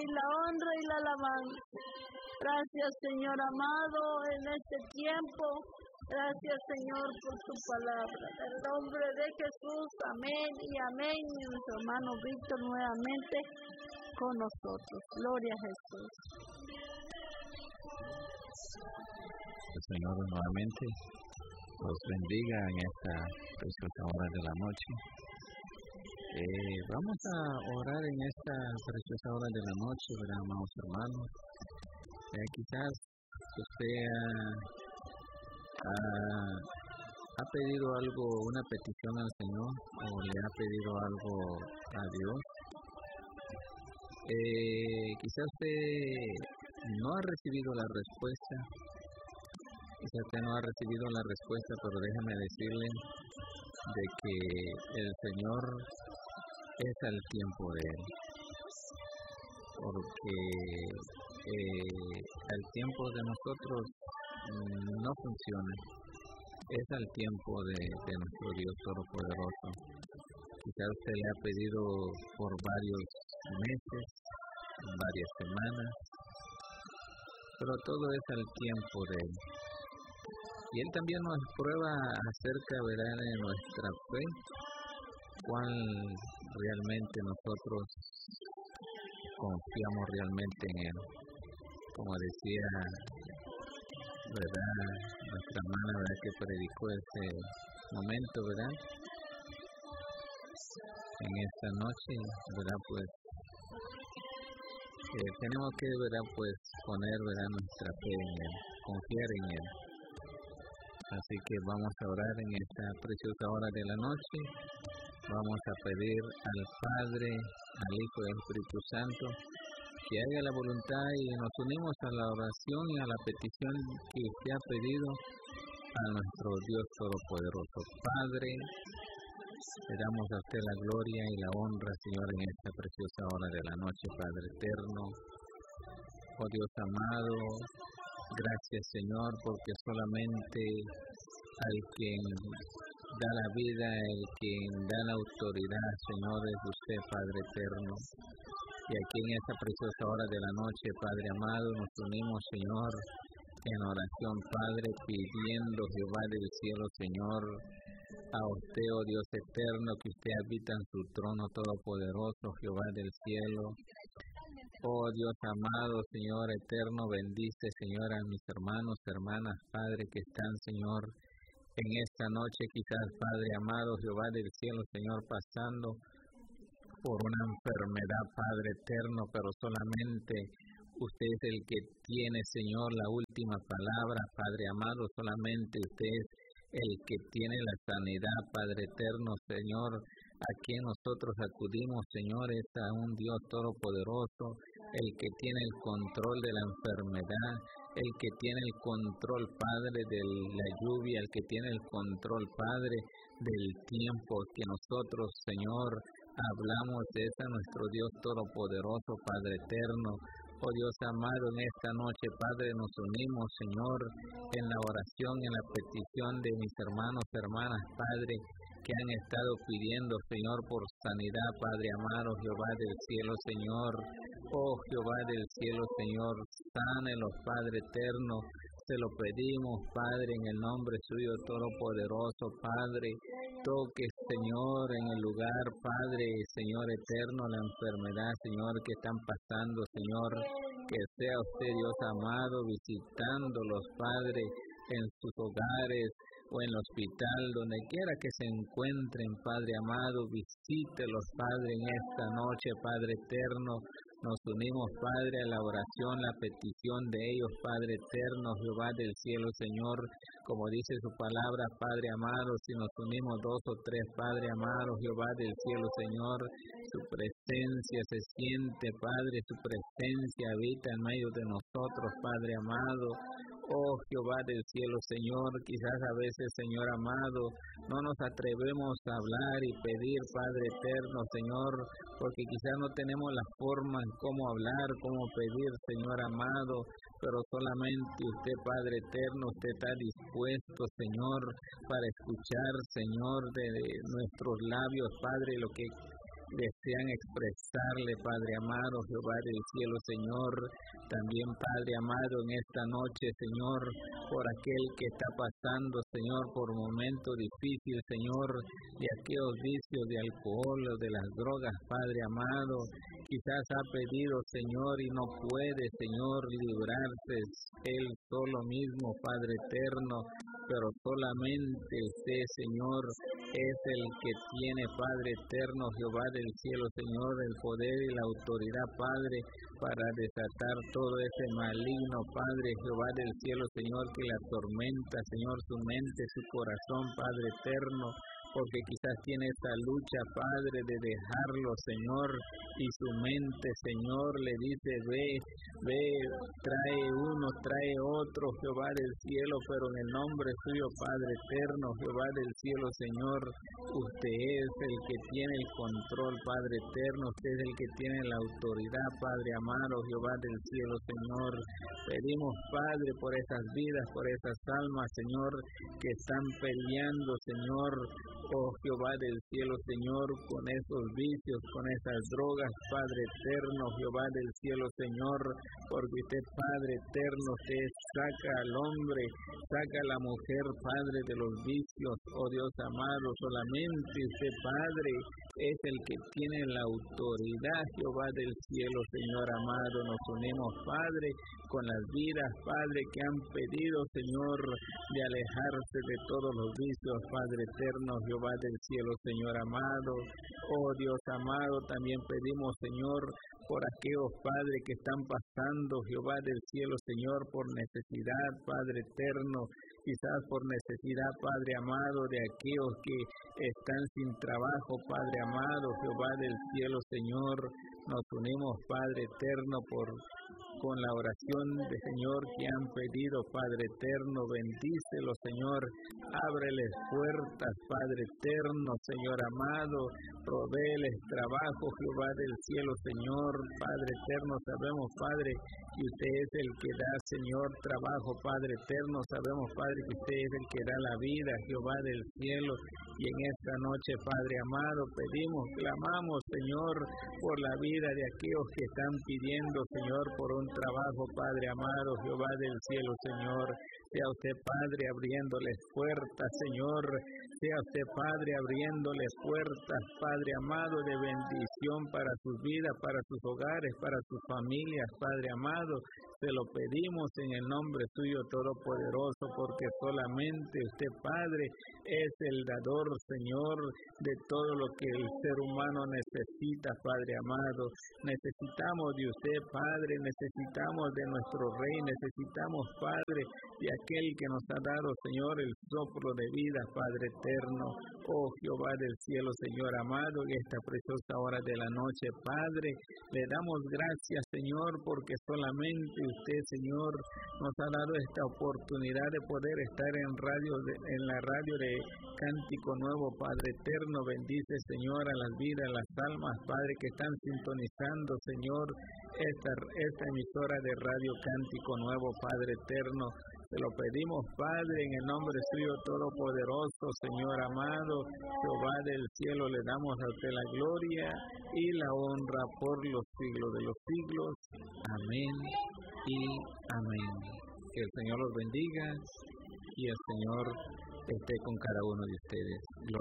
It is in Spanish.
y la honra y la alabanza. Gracias, Señor amado, en este tiempo. Gracias, Señor, por tu palabra. En el nombre de Jesús, amén y amén. Y nuestro hermano Víctor nuevamente con nosotros. Gloria a Jesús. El Señor nuevamente los bendiga en esta preciosa hora de la noche. Vamos a orar en esta preciosa hora de la noche, ¿verdad, amados hermanos? Quizás usted ha pedido algo, una petición al Señor, o le ha pedido algo a Dios. Quizás usted no ha recibido la respuesta. Quizás usted no ha recibido la respuesta, pero déjame decirle de que el Señor es al tiempo de Él. Porque al tiempo de nosotros no funciona. Es al tiempo de nuestro Dios Todopoderoso. Quizás usted le ha pedido por varios meses, varias semanas, pero todo es al tiempo de Él. Y Él también nos prueba acerca, ¿verdad?, de nuestra fe, cuán realmente nosotros confiamos realmente en Él. Como decía, ¿verdad?, nuestra hermana, ¿verdad?, que predicó ese momento, ¿verdad?, en esta noche, ¿verdad?, pues tenemos que, ¿verdad?, pues poner, ¿verdad?, nuestra fe en Él, confiar en Él. Así que vamos a orar en esta preciosa hora de la noche. Vamos a pedir al Padre, al Hijo y al Espíritu Santo que haga la voluntad, y nos unimos a la oración y a la petición que usted ha pedido a nuestro Dios Todopoderoso. Padre, le damos a usted la gloria y la honra, Señor, en esta preciosa hora de la noche, Padre eterno. Oh Dios amado, gracias, Señor, porque solamente al quien da la vida, el quien da la autoridad, Señor, es usted, Padre eterno. Y aquí en esta preciosa hora de la noche, Padre amado, nos unimos, Señor, en oración, Padre, pidiendo, Jehová del cielo, Señor, a usted, oh Dios eterno, que usted habita en su trono todopoderoso, Jehová del cielo. Oh Dios amado, Señor eterno, bendice, Señor, a mis hermanos, hermanas, Padre, que están, Señor, en esta noche, quizás, Padre amado, Jehová del cielo, Señor, pasando por una enfermedad, Padre eterno, pero solamente usted es el que tiene, Señor, la última palabra, Padre amado, solamente usted es el que tiene la sanidad, Padre eterno, Señor. A quien nosotros acudimos, Señor, es a un Dios todopoderoso, el que tiene el control de la enfermedad, el que tiene el control, Padre, de la lluvia, el que tiene el control, Padre, del tiempo que nosotros, Señor, hablamos de ese nuestro Dios todopoderoso, Padre eterno. Oh Dios amado, en esta noche, Padre, nos unimos, Señor, en la oración, en la petición de mis hermanos, hermanas, Padre, que han estado pidiendo, Señor, por sanidad, Padre amado, Jehová del cielo, Señor. Oh Jehová del cielo, Señor, sánelos, Padre eterno. Se lo pedimos, Padre, en el nombre suyo todopoderoso, Padre. Toque, Señor, en el lugar, Padre, Señor eterno, la enfermedad, Señor, que están pasando, Señor. Que sea usted, Dios amado, visitándolos, Padre, en sus hogares o en el hospital, donde quiera que se encuentren, Padre amado, visítelos, Padre, en esta noche, Padre eterno. Nos unimos, Padre, a la oración, la petición de ellos, Padre eterno, Jehová del cielo, Señor, como dice su palabra, Padre amado, si nos unimos dos o tres, Padre amado, Jehová del cielo, Señor, su presencia se siente, Padre, su presencia habita en medio de nosotros, Padre amado. Oh Jehová del cielo, Señor, quizás a veces, Señor amado, no nos atrevemos a hablar y pedir, Padre eterno, Señor, porque quizás no tenemos la forma en cómo hablar, cómo pedir, Señor amado, pero solamente usted, Padre eterno, usted está dispuesto, Señor, para escuchar, Señor, de nuestros labios, Padre, lo que desean expresarle, Padre amado, Jehová del cielo, Señor. También, Padre amado, en esta noche, Señor, por aquel que está pasando, Señor, por momentos difíciles, Señor, de aquellos vicios de alcohol o de las drogas, Padre amado, quizás ha pedido, Señor, y no puede, Señor, librarse él solo mismo, Padre eterno, pero solamente usted, Señor, es el que tiene, Padre eterno, Jehová del cielo, Señor, el poder y la autoridad, Padre, para desatar todo ese maligno, Padre, Jehová del cielo, Señor, que la atormenta, Señor, su mente, su corazón, Padre eterno, porque quizás tiene esa lucha, Padre, de dejarlo, Señor, y su mente, Señor, le dice, ve, trae uno, trae otro, Jehová del cielo, pero en el nombre suyo, Padre eterno, Jehová del cielo, Señor, usted es el que tiene el control, Padre eterno, usted es el que tiene la autoridad, Padre amado, Jehová del cielo, Señor. Pedimos, Padre, por esas vidas, por esas almas, Señor, que están peleando, Señor, oh Jehová del cielo, Señor, con esos vicios, con esas drogas, Padre eterno, Jehová del cielo, Señor, porque usted, Padre eterno, usted saca al hombre, saca a la mujer, Padre, de los vicios, oh Dios amado, solamente usted, Padre, es el que tiene la autoridad, Jehová del cielo, Señor amado. Nos unimos, Padre, con las vidas, Padre, que han pedido, Señor, de alejarse de todos los vicios, Padre eterno, Jehová del cielo, Señor amado. Oh Dios amado, también pedimos, Señor, por aquellos, Padre, que están pasando, Jehová del cielo, Señor, por necesidad, Padre eterno, quizás por necesidad, Padre amado, de aquellos que están sin trabajo, Padre amado, Jehová del cielo, Señor. Nos unimos, Padre eterno, con la oración de Señor que han pedido, Padre eterno, bendícelo, Señor, ábreles puertas, Padre eterno, Señor amado, provéeles trabajo, Jehová del cielo, Señor, Padre eterno, sabemos, Padre, que usted es el que da, Señor, trabajo, Padre eterno, sabemos, Padre, que usted es el que da la vida, Jehová del cielo, y en esta noche, Padre amado, pedimos, clamamos, Señor, por la vida de aquellos que están pidiendo, Señor, por un trabajo, Padre amado, Jehová del cielo, Señor. Sea usted, Padre, abriéndoles puertas, Señor. Sea usted, Padre, abriéndoles puertas, Padre amado, de bendición para sus vidas, para sus hogares, para sus familias, Padre amado. Te lo pedimos en el nombre suyo todopoderoso, porque solamente usted, Padre, es el dador, Señor, de todo lo que el ser humano necesita, Padre amado. Necesitamos de usted, Padre, necesitamos de nuestro Rey, necesitamos, Padre, de aquel que nos ha dado, Señor, el soplo de vida, Padre eterno. Oh Jehová del cielo, Señor amado, en esta preciosa hora de la noche, Padre, le damos gracias, Señor, porque solamente usted, Señor, nos ha dado esta oportunidad de poder estar en la radio de Cántico Nuevo, Padre eterno. Bendice, Señor, a las vidas, a las almas, Padre, que están sintonizando, Señor, esta emisora de Radio Cántico Nuevo, Padre eterno. Te lo pedimos, Padre, en el nombre suyo todopoderoso, Señor amado, Jehová del cielo, le damos a usted la gloria y la honra por los siglos de los siglos. Amén y amén. Que el Señor los bendiga y el Señor esté con cada uno de ustedes. Gloria.